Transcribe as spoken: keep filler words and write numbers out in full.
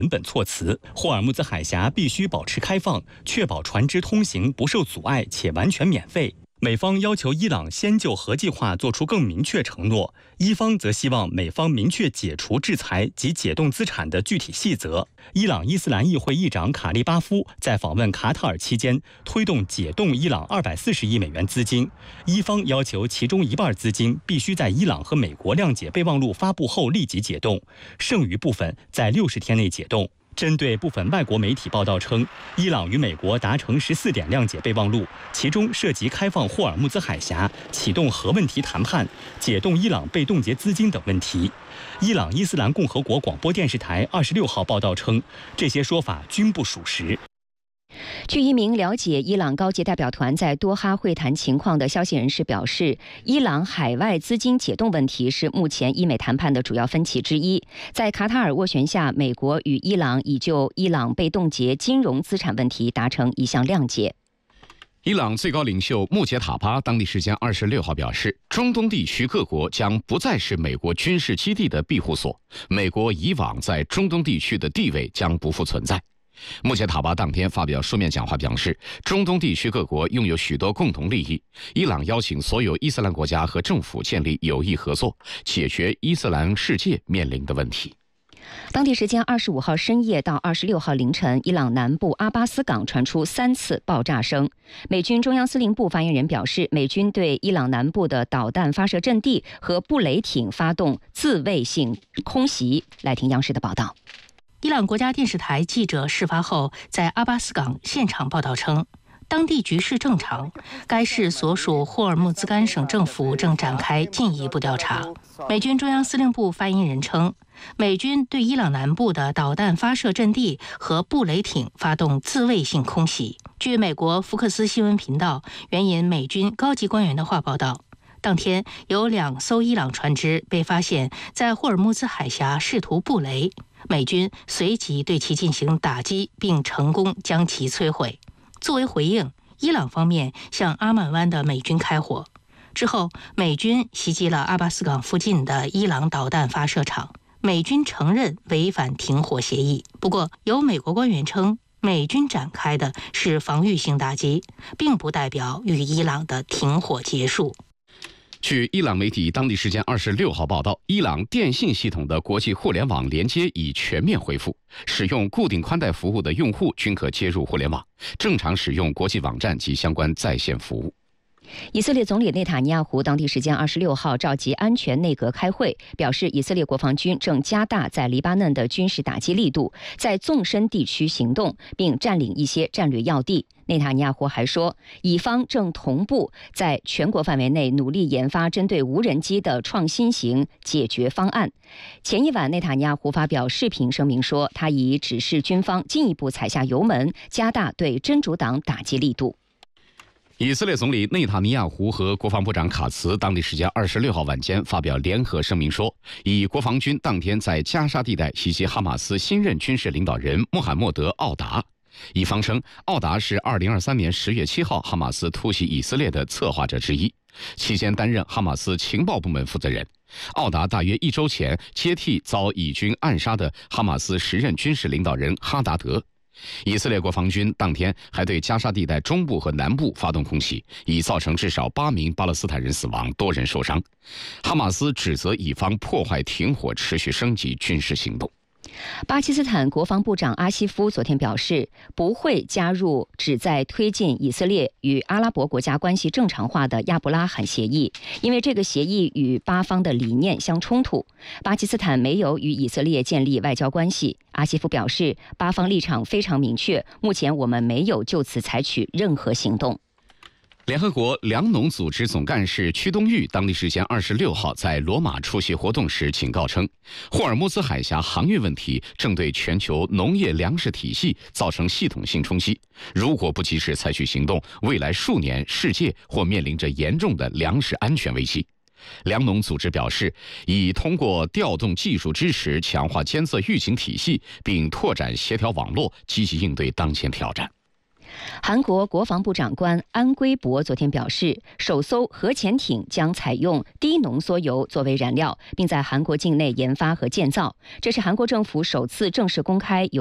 文本措辞。霍尔木兹海峡必须保持开放，确保船只通行不受阻碍且完全免费。美方要求伊朗先就核计划做出更明确承诺，伊方则希望美方明确解除制裁及解冻资产的具体细则。伊朗伊斯兰议会议长卡利巴夫在访问卡塔尔期间，推动解冻伊朗二百四十亿美元资金，伊方要求其中一半资金必须在伊朗和美国谅解备忘录发布后立即解冻，剩余部分在六十天内解冻。针对部分外国媒体报道称，伊朗与美国达成十四点谅解备忘录，其中涉及开放霍尔木兹海峡、启动核问题谈判、解冻伊朗被冻结资金等问题。伊朗伊斯兰共和国广播电视台二十六号报道称，这些说法均不属实。 据一名了解伊朗高级代表团在多哈会谈情况的消息人士表示，伊朗海外资金解冻问题是目前伊美谈判的主要分歧之一。在卡塔尔斡旋下，美国与伊朗已就伊朗被冻结金融资产问题达成一项谅解。 伊朗最高领袖穆杰塔巴当地时间二十六号表示，中东地区各国将不再是美国军事基地的庇护所，美国以往在中东地区的地位将不复存在。穆杰塔巴当天发表书面讲话表示，中东地区各国拥有许多共同利益，伊朗邀请所有伊斯兰国家和政府建立有益合作，解决伊斯兰世界面临的问题。 当地时间二十五号深夜到二十六号凌晨，伊朗南部阿巴斯港传出三次爆炸声。美军中央司令部发言人表示，美军对伊朗南部的导弹发射阵地和布雷艇发动自卫性空袭。来听央视的报道。 伊朗国家电视台记者事发后在阿巴斯港现场报道称，当地局势正常，该市所属霍尔木兹干省政府正展开进一步调查。美军中央司令部发言人称，美军对伊朗南部的导弹发射阵地和布雷艇发动自卫性空袭。据美国福克斯新闻频道援引美军高级官员的话报道，当天有两艘伊朗船只被发现在霍尔木兹海峡试图布雷，美军随即对其进行打击，并成功将其摧毁。作为回应，伊朗方面向阿曼湾的美军开火。之后，美军袭击了阿巴斯港附近的伊朗导弹发射场，美军承认违反停火协议。不过，有美国官员称，美军展开的是防御性打击，并不代表与伊朗的停火结束。 据伊朗媒体当地时间二十六号报道，伊朗电信系统的国际互联网连接已全面恢复，使用固定宽带服务的用户均可接入互联网，正常使用国际网站及相关在线服务。 以色列总理内塔尼亚胡当地时间二十六号召集安全内阁开会，表示以色列国防军正加大在黎巴嫩的军事打击力度，在纵深地区行动，并占领一些战略要地。内塔尼亚胡还说，以方正同步在全国范围内努力研发针对无人机的创新型解决方案。前一晚，内塔尼亚胡发表视频声明说，他已指示军方进一步踩下油门，加大对真主党打击力度。 以色列总理内塔尼亚胡和国防部长卡茨当地时间二十六号晚间发表联合声明说，以国防军当天在加沙地带袭击哈马斯新任军事领导人穆罕默德·奥达。一方称，奥达是二零二三年十月七号哈马斯突袭以色列的策划者之一，期间担任哈马斯情报部门负责人。奥达大约一周前接替遭以军暗杀的哈马斯时任军事领导人哈达德。以色列国防军当天还对加沙地带中部和南部发动空袭，已造成至少八名巴勒斯坦人死亡，多人受伤。哈马斯指责以方破坏停火，持续升级军事行动。 巴基斯坦国防部长阿西夫昨天表示，不会加入旨在推进以色列与阿拉伯国家关系正常化的亚伯拉罕协议，因为这个协议与巴方的理念相冲突。巴基斯坦没有与以色列建立外交关系。阿西夫表示，巴方立场非常明确，目前我们没有就此采取任何行动。 联合国粮农组织总干事屈冬玉当地时间二十六号在罗马出席活动时警告称，霍尔木兹海峡航运问题正对全球农业粮食体系造成系统性冲击，如果不及时采取行动，未来数年世界或面临着严重的粮食安全危机。粮农组织表示，已通过调动技术支持，强化监测预警体系，并拓展协调网络，积极应对当前挑战。 韩国国防部长官安圭博昨天表示，首艘核潜艇将采用低浓缩铀作为燃料，并在韩国境内研发和建造。这是韩国政府首次正式公开有